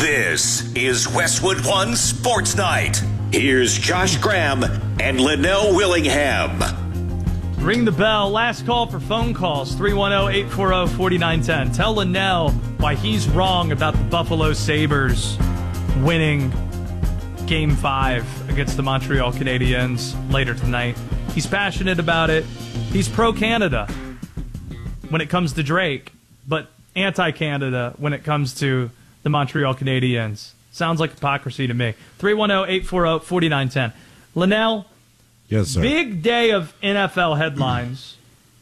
This is Westwood One Sports Night. Here's Josh Graham and Linnell Willingham. Ring the bell. Last call for phone calls. 310-840-4910. Tell Linnell why he's wrong about the Buffalo Sabres winning Game 5 against the Montreal Canadiens later tonight. He's passionate about it. He's pro-Canada when it comes to Drake, but anti-Canada when it comes to the Montreal Canadiens. Sounds like hypocrisy to me. 310-840-4910. Linnell, yes, sir. Big day of NFL headlines.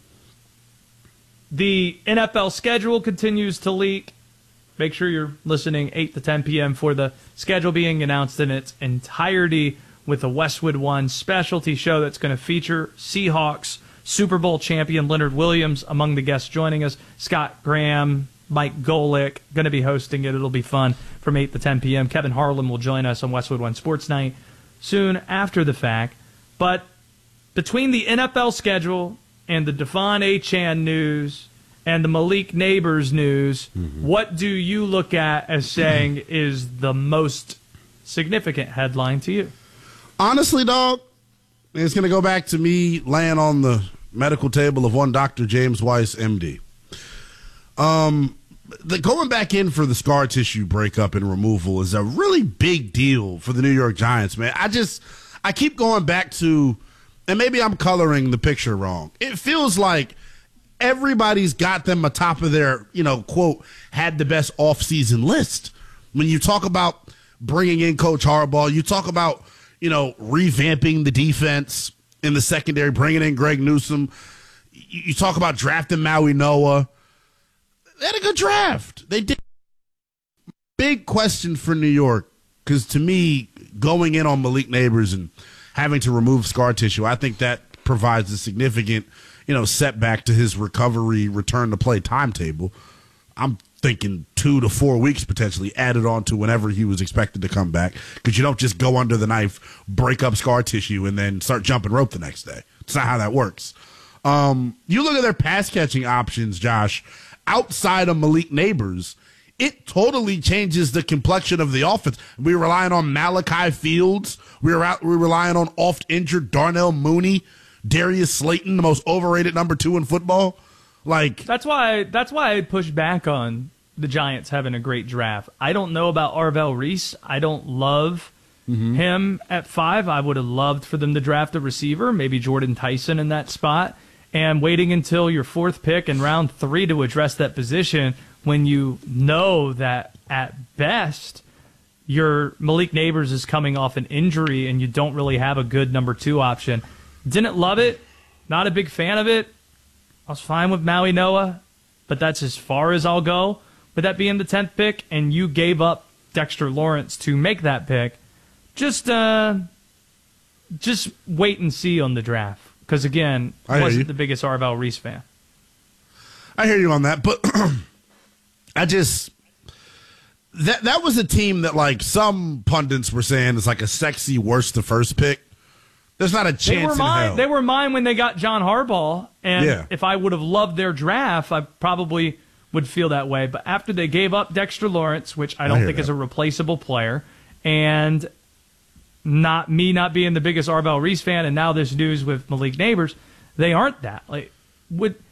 The NFL schedule continues to leak. Make sure you're listening 8 to 10 p.m. for the schedule being announced in its entirety with a Westwood One specialty show that's going to feature Seahawks Super Bowl champion Leonard Williams among the guests joining us. Scott Graham, Mike Golick, going to be hosting it. It'll be fun from 8 to 10 p.m. Kevin Harlan will join us on Westwood One Sports Night soon after the fact. But between the NFL schedule and the Devon Achane news and the Malik Neighbors news, what do you look at as saying is the most significant headline to you? Honestly, dog, it's going to go back to me laying on the medical table of one Dr. James Weiss, MD. The going back in for the scar tissue breakup and removal is a really big deal for the New York Giants, man. I keep going back to, and maybe I'm coloring the picture wrong. It feels like everybody's got them atop of their, quote, had the best offseason list. When you talk about bringing in Coach Harbaugh, you talk about, revamping the defense in the secondary, bringing in Greg Newsome. You talk about drafting Maui Noah. They had a good draft. They did. Big question for New York, because to me, going in on Malik Neighbors and having to remove scar tissue, I think that provides a significant, setback to his recovery, return to play timetable. I'm thinking 2 to 4 weeks potentially added on to whenever he was expected to come back, because you don't just go under the knife, break up scar tissue, and then start jumping rope the next day. It's not how that works. You look at their pass catching options, Josh, outside of Malik Neighbors, it totally changes the complexion of the offense. We're relying on Malachi Fields. We're relying on oft-injured Darnell Mooney, Darius Slayton, the most overrated number 2 in football. That's why I push back on the Giants having a great draft. I don't know about Arvell Reese. I don't love him at 5. I would have loved for them to draft a receiver, maybe Jordan Tyson in that spot. And waiting until your 4th pick in round 3 to address that position when you know that at best your Malik Neighbors is coming off an injury and you don't really have a good number 2 option. Didn't love it. Not a big fan of it. I was fine with Maui Noah, but that's as far as I'll go with that being the 10th pick, and you gave up Dexter Lawrence to make that pick. Just wait and see on the draft. Because, again, I wasn't the biggest Arvell Reese fan. I hear you on that, but that was a team that, some pundits were saying is like a sexy worst to first pick. There's not a chance in hell. They were mine when they got John Harbaugh, and if I would have loved their draft, I probably would feel that way. But after they gave up Dexter Lawrence, which I don't think is a replaceable player, and not being the biggest Arvell Reese fan, and now this news with Malik Neighbors, they aren't that.